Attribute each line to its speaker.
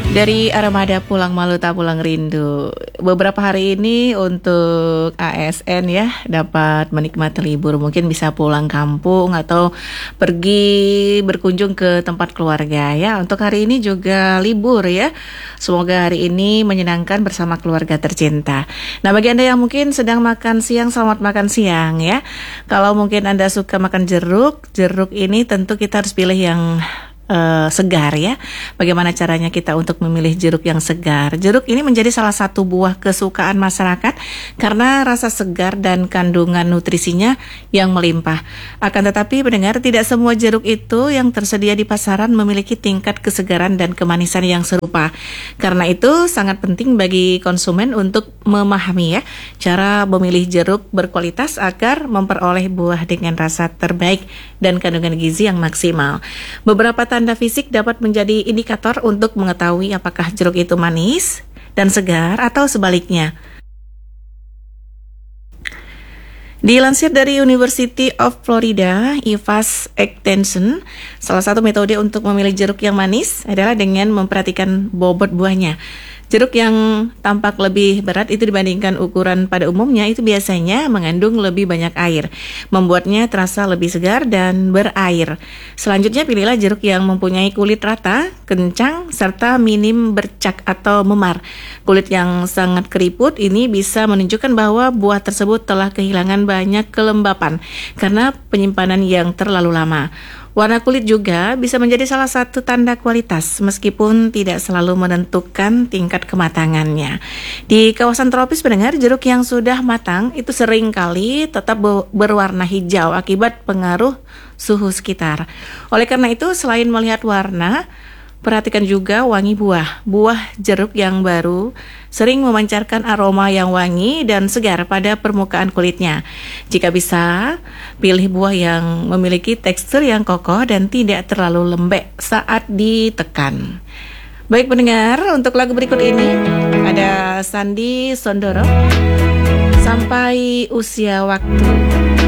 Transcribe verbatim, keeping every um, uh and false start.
Speaker 1: Dari Armada Pulang Malu Tak Pulang Rindu. Beberapa hari ini untuk A S N ya dapat menikmati libur, mungkin bisa pulang kampung atau pergi berkunjung ke tempat keluarga ya. Untuk hari ini juga libur ya. Semoga hari ini menyenangkan bersama keluarga tercinta. Nah, bagi Anda yang mungkin sedang makan siang, selamat makan siang ya. Kalau mungkin Anda suka makan jeruk, jeruk ini tentu kita harus pilih yang Uh, segar ya. Bagaimana caranya kita untuk memilih jeruk yang segar? Jeruk ini menjadi salah satu buah kesukaan masyarakat karena rasa segar dan kandungan nutrisinya yang melimpah. Akan tetapi pendengar, tidak semua jeruk itu yang tersedia di pasaran memiliki tingkat kesegaran dan kemanisan yang serupa. Karena itu sangat penting bagi konsumen untuk memahami ya cara memilih jeruk berkualitas agar memperoleh buah dengan rasa terbaik dan kandungan gizi yang maksimal. Beberapa tanda fisik dapat menjadi indikator untuk mengetahui apakah jeruk itu manis dan segar atau sebaliknya. Dilansir dari University of Florida, I V A S Extension, salah satu metode untuk memilih jeruk yang manis adalah dengan memperhatikan bobot buahnya. Jeruk yang tampak lebih berat itu dibandingkan ukuran pada umumnya itu biasanya mengandung lebih banyak air, membuatnya terasa lebih segar dan berair. Selanjutnya pilihlah jeruk yang mempunyai kulit rata, kencang, serta minim bercak atau memar. Kulit yang sangat keriput ini bisa menunjukkan bahwa buah tersebut telah kehilangan banyak kelembapan karena penyimpanan yang terlalu lama. Warna kulit juga bisa menjadi salah satu tanda kualitas meskipun tidak selalu menentukan tingkat kematangannya. Di kawasan tropis pendengar, jeruk yang sudah matang itu sering kali tetap berwarna hijau akibat pengaruh suhu sekitar. Oleh karena itu, selain melihat warna, perhatikan juga wangi buah. Buah jeruk yang baru sering memancarkan aroma yang wangi dan segar pada permukaan kulitnya. Jika bisa, pilih buah yang memiliki tekstur yang kokoh dan tidak terlalu lembek saat ditekan. Baik pendengar, untuk lagu berikut ini ada Sandy Sondoro, Sampai Usia Waktu.